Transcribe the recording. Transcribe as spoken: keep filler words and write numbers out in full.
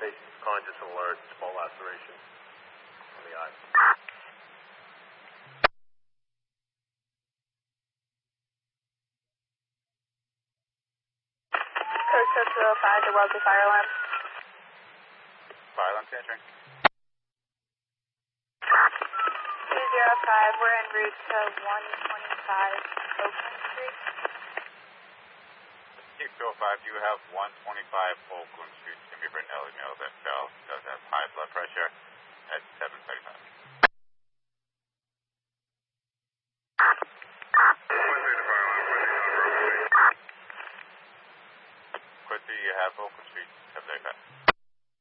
Patient's conscious and alert, small laceration on the eye. Coast two oh five to Wellesley Fire Alarm. Fire alarm answering. two oh five, we're en route to one twenty-five Oakland Street. two oh five, you have one twenty-five Oakland Street. It's going to be for an Ellie male that fell, does have high blood pressure.